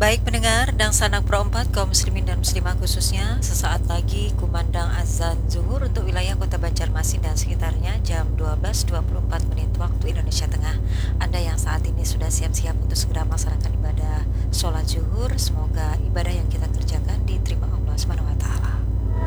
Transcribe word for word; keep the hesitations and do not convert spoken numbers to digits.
Baik pendengar dan sanak perempat kaum muslimin dan muslimah khususnya, sesaat lagi kumandang azan zuhur untuk wilayah Kota Banjarmasin dan sekitarnya jam dua belas dua puluh empat menit waktu Indonesia Tengah. Anda yang saat ini sudah siap-siap untuk segera melaksanakan ibadah sholat zuhur, semoga ibadah yang kita kerjakan diterima Allah Subhanahu wa taala.